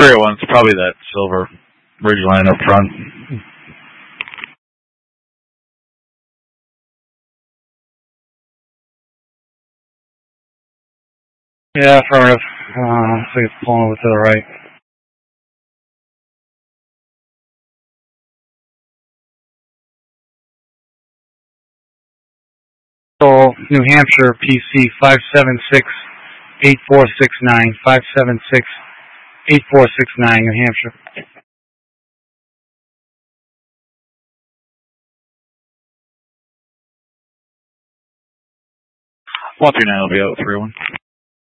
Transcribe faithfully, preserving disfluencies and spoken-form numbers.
three oh one, it's probably that silver Ridgeline up front. Yeah, affirmative. Uh, I think it's pulling over to the right. So, New Hampshire, P C five seven six eight four six nine, five seven six eight four six nine, New Hampshire. one three nine will be out, three oh one.